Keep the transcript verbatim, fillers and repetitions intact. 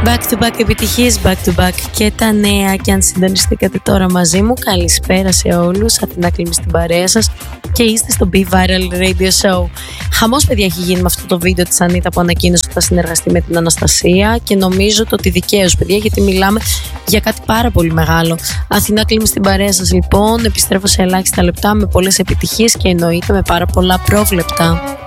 Back to back επιτυχίες, back to back και τα νέα. Και αν συντονιστήκατε τώρα μαζί μου, καλησπέρα σε όλους. Αθηνά Κλίμη στην παρέα σας και είστε στο Be Viral Radio Show. Χαμός, παιδιά, έχει γίνει με αυτό το βίντεο της Ανίτα που ανακοίνωσε ότι θα συνεργαστεί με την Αναστασία και νομίζω το ότι δικαίως, παιδιά, γιατί μιλάμε για κάτι πάρα πολύ μεγάλο. Αθηνά Κλίμη στην παρέα σας, λοιπόν. Επιστρέφω σε ελάχιστα λεπτά με πολλές επιτυχίες και εννοείται με πάρα πολλά πρόβλεπτα.